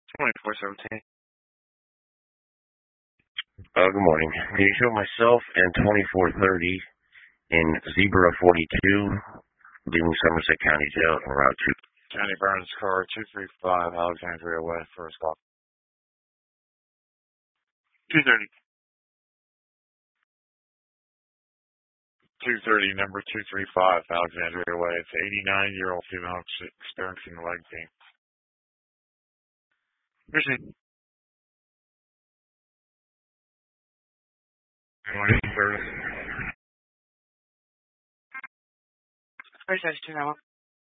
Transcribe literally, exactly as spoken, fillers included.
twenty-four seventeen. Uh, good morning. Can you show myself and twenty-four thirty in Zebra forty-two, leaving Somerset County Jail on Route two? County Burns car two three five, Alexandria Way, first stop. two thirty. two thirty, number two three five, Alexandria Way. It's eighty-nine-year-old female experiencing leg pain. Proceed. Good morning, service. First, I